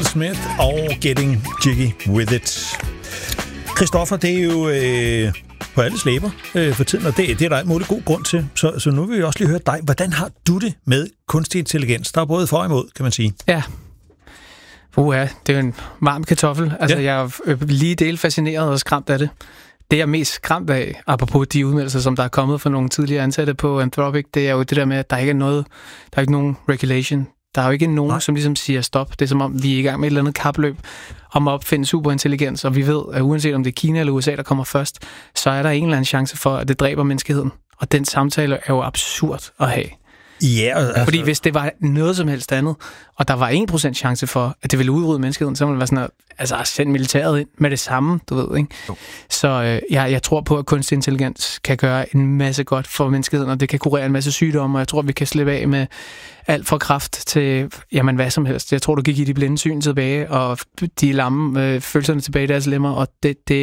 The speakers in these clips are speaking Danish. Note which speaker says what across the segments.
Speaker 1: Smith og Getting Jiggy With It. Christoffer, det er jo på alle slæber for tiden, og det er der en måde god grund til. Så nu vil vi også lige høre dig. Hvordan har du det med kunstig intelligens? Der er både for og imod, kan man sige.
Speaker 2: Ja. Det er jo en varm kartoffel. Altså, ja. Jeg er lige del fascineret og skræmt af det. Det, jeg er mest skræmt af, apropos de udmeldelser, som der er kommet fra nogle tidligere ansatte på Anthropic, det er jo det der med, at der ikke er ikke nogen regulation. Der er jo ikke nogen, som ligesom siger stop. Det er som om, vi er i gang med et eller andet kapløb om at opfinde superintelligens, og vi ved, at uanset om det er Kina eller USA, der kommer først, så er der en eller anden chance for, at det dræber menneskeheden. Og den samtale er jo absurd at have.
Speaker 1: Ja, altså...
Speaker 2: Fordi hvis det var noget som helst andet, og der var 1% chance for, at det ville udrydde menneskeheden, så ville det være sådan noget, send militæret ind med det samme, du ved, ikke? Jo. Så jeg tror på, at kunstig intelligens kan gøre en masse godt for menneskeheden, og det kan kurere en masse sygdomme, og jeg tror, vi kan slippe af med alt fra kræft til, jamen hvad som helst. Jeg tror, du gik i de blinde syn tilbage, og de lamme følelserne tilbage i deres lemmer, og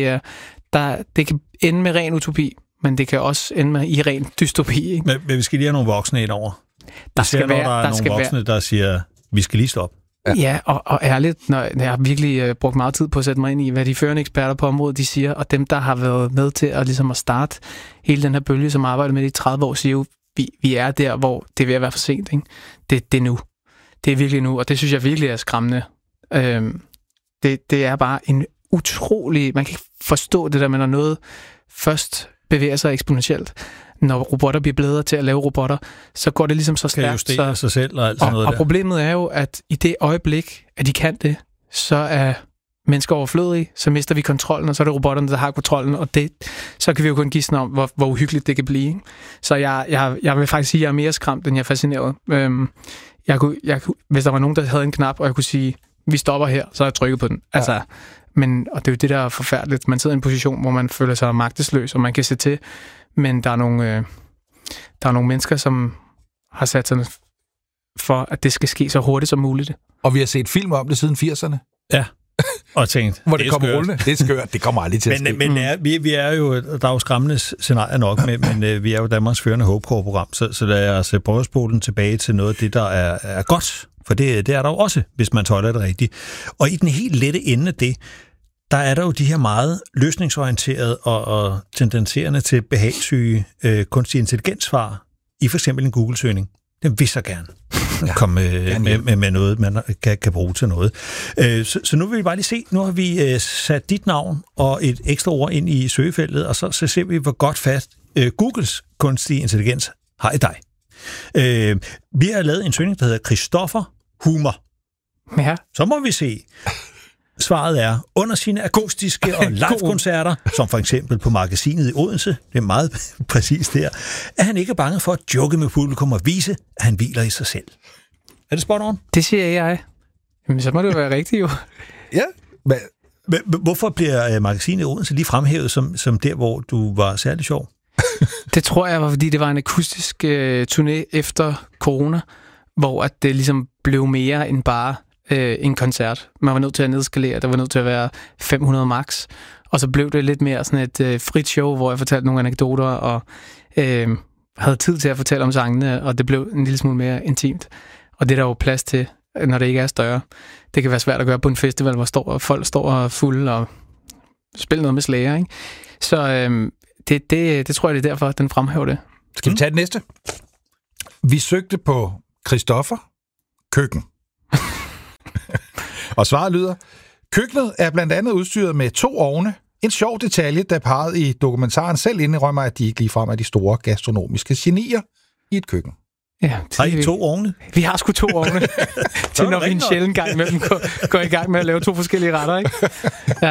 Speaker 2: det kan ende med ren utopi, men det kan også ende med i ren dystopi, ikke?
Speaker 1: Men vi skal lige have nogle voksne ind over. Der er nogle voksne, der siger, vi skal lige stoppe.
Speaker 2: Ja, og ærligt, når jeg har virkelig brugt meget tid på at sætte mig ind i, hvad de førende eksperter på området, de siger, og dem, der har været med til at, ligesom at starte hele den her bølge, som arbejder med det i 30 år, siger jo, vi er der, hvor det er ved at være for sent, ikke? Det er nu. Det er virkelig nu, og det synes jeg virkelig er skræmmende. Det er bare en utrolig... Man kan ikke forstå det der, men når noget først bevæger sig eksponentielt. Når robotter bliver bedre til at lave robotter, så går det ligesom så stærkt.
Speaker 1: Kan justere sig selv og alt sådan noget der.
Speaker 2: Og problemet er jo, at i det øjeblik, at de kan det, så er mennesker overflødige, så mister vi kontrollen, og så er det robotterne, der har kontrollen, og så kan vi jo kun gisne om, hvor uhyggeligt det kan blive. Ikke? Så jeg vil faktisk sige, at jeg er mere skræmt, end jeg er fascineret. Hvis der var nogen, der havde en knap, og jeg kunne sige, vi stopper her, så har jeg trykket på den. Ja. Altså, og det er jo det, der er forfærdeligt. Man sidder i en position, hvor man føler sig magtesløs, og man kan se til, men der er nogle mennesker, som har sat sig for, at det skal ske så hurtigt som muligt.
Speaker 3: Og vi har set film om det siden 80'erne.
Speaker 1: Ja, og tænkt,
Speaker 3: hvor det kommer rullende. Det er skørt, det kommer aldrig til at ske.
Speaker 1: Men vi er jo, der er jo skræmmende scenarier nok, men vi er jo Danmarks førende HopeCore-program, så lad os prøve at spole den tilbage til noget af det, der er godt. For det er der jo også, hvis man tøjler det rigtigt. Og i den helt lette ende af det, der er der jo de her meget løsningsorienterede og tendenserende til behagssyge kunstig intelligensvar i for eksempel en Google-søgning. Den vil så gerne komme med noget, man kan bruge til noget. Så nu vil vi bare lige se, nu har vi sat dit navn og et ekstra ord ind i søgefeltet, og så ser vi, hvor godt fast Googles kunstig intelligens har i dig. Vi har lavet en søgning, der hedder Christoffer Humor.
Speaker 2: Ja. Så
Speaker 1: må vi se. Svaret er, under sine akustiske og live-koncerter, som for eksempel på Magasinet i Odense, det er meget præcist her, er han ikke bange for at joke med publikum og vise, at han hviler i sig selv. Er det spot on?
Speaker 2: Det siger jeg. Jamen, så må det jo være rigtigt, jo.
Speaker 3: Ja.
Speaker 1: Men hvorfor bliver Magasinet i Odense lige fremhævet som der, hvor du var særlig sjov?
Speaker 2: Det tror jeg var, fordi det var en akustisk turné efter corona, hvor at det ligesom blev mere end bare en koncert. Man var nødt til at nedskalere, der var nødt til at være 500 max, og så blev det lidt mere sådan et frit show, hvor jeg fortalte nogle anekdoter, og havde tid til at fortælle om sangene, og det blev en lille smule mere intimt. Og det er der jo plads til, når det ikke er større. Det kan være svært at gøre på en festival, hvor folk står fulde og spiller noget med slager, ikke? Så det tror jeg, det er derfor, den fremhæver det.
Speaker 3: Skal vi tage det næste? Vi søgte på Christoffer køkken. Og svaret lyder, køkkenet er blandt andet udstyret med 2 ovne. En sjov detalje, der parret i dokumentaren selv indrømmer, at de ikke ligefrem er de store gastronomiske genier i et køkken.
Speaker 2: Ja,
Speaker 1: har I 2 ovne?
Speaker 2: Vi har sgu 2 ovne. Til når vi en sjældent gang med dem går i gang med at lave 2 forskellige retter, ikke? Ja.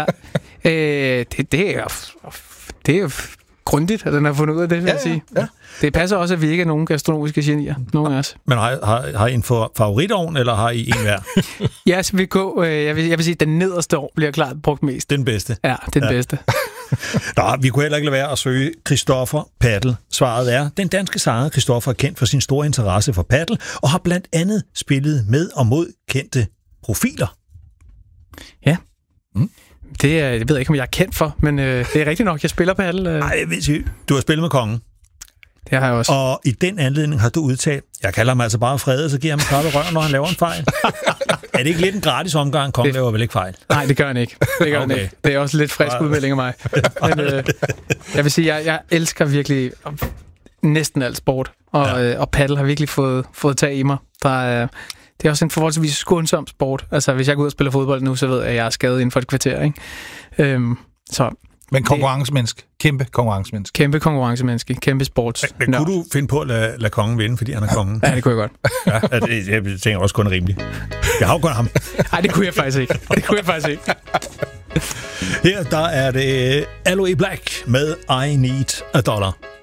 Speaker 2: Det er grundigt, at den har fundet ud af det, vil jeg sige. Ja. Det passer også, at vi ikke er nogen gastronomiske genier. Nogen af os.
Speaker 1: Men har I en favoриtovn, eller har I en hver?
Speaker 2: Ja, så jeg vil sige, at den nederste ovn bliver klart brugt mest.
Speaker 1: Den bedste?
Speaker 2: Ja, den bedste.
Speaker 1: Nå, vi kunne heller ikke lade være at søge Christoffer Paddle. Svaret er, den danske sanger Christoffer er kendt for sin store interesse for paddle, og har blandt andet spillet med og mod kendte profiler.
Speaker 2: Ja. Det ved jeg ikke, om jeg er kendt for, men det er rigtigt nok, jeg spiller paddle.
Speaker 1: Nej, jeg vil sige, du har spillet med kongen.
Speaker 2: Det har jeg også.
Speaker 1: Og i den anledning har du udtalt, Jeg kalder ham altså bare Frede, så giver ham klap i røven, når han laver en fejl. Er det ikke lidt en gratis omgang? Kongen laver vel ikke fejl?
Speaker 2: Nej, det gør han ikke. Han ikke. Det er også lidt frisk udmelding af mig. Men, jeg vil sige, jeg elsker virkelig næsten alt sport, og paddle har virkelig fået tag i mig. Det er også en forholdsvis skånsom sport. Altså, hvis jeg går ud og spiller fodbold nu, så ved jeg, at jeg er skadet inden for et kvarter, ikke?
Speaker 3: Men konkurrencemenneske. Kæmpe konkurrencemenneske.
Speaker 2: Kæmpe konkurrencemenneske. Kæmpe sports.
Speaker 1: Men kunne du finde på at lade kongen vinde, fordi han er kongen?
Speaker 2: Ja, det kunne jeg godt.
Speaker 1: Ja, jeg tænker også kun rimeligt. Jeg har jo kun ham.
Speaker 2: Nej, det kunne jeg faktisk ikke.
Speaker 1: Her der er det Aloe Black med I Need a Dollar.